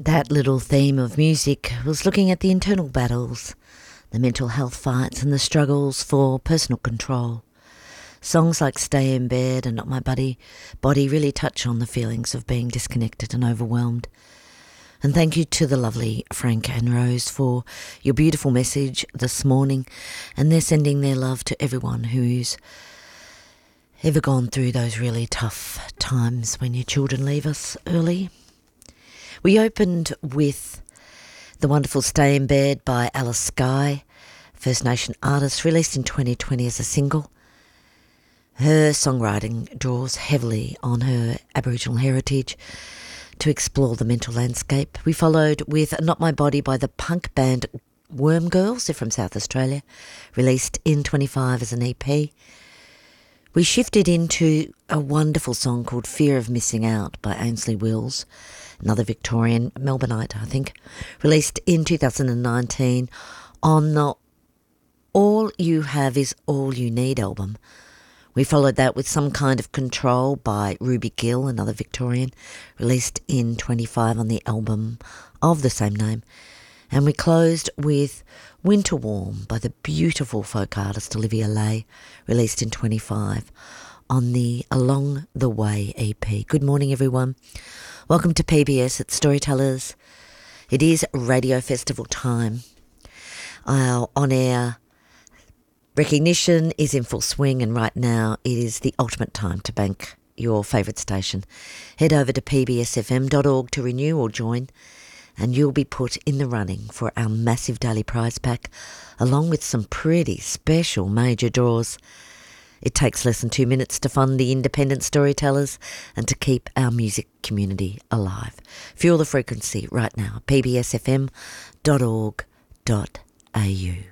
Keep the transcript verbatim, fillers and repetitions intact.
That little theme of music was looking at the internal battles, the mental health fights and the struggles for personal control. Songs like Stay in Bed and Not My Buddy Body really touch on the feelings of being disconnected and overwhelmed. And thank you to the lovely Frank and Rose for your beautiful message this morning, and they're sending their love to everyone who's ever gone through those really tough times when your children leave us early. We opened with the wonderful Stay in Bed by Alice Skye, First Nation artist, released in twenty twenty as a single. Her songwriting draws heavily on her Aboriginal heritage to explore the mental landscape. We followed with Not My Body by the punk band Worm Girls, they're from South Australia, released in twenty-five as an E P. We shifted into a wonderful song called Fear of Missing Out by Ainsley Wills, another Victorian, Melbourneite, I think, released in two thousand nineteen on the All You Have Is All You Need album. We followed that with Some Kind of Control by Ruby Gill, another Victorian, released in twenty-five on the album of the same name. And we closed with Winter Warm by the beautiful folk artist Olivia Lay, released in twenty-five on the Along the Way E P. Good morning, everyone. Welcome to P B S at Storytellers. It is Radio Festival time. Our on-air recognition is in full swing, and right now it is the ultimate time to bank your favourite station. Head over to p b s f m dot org to renew or join, and you'll be put in the running for our massive daily prize pack, along with some pretty special major draws. It takes less than two minutes to fund the independent storytellers and to keep our music community alive. Fuel the frequency right now, p b s f m dot org dot a u.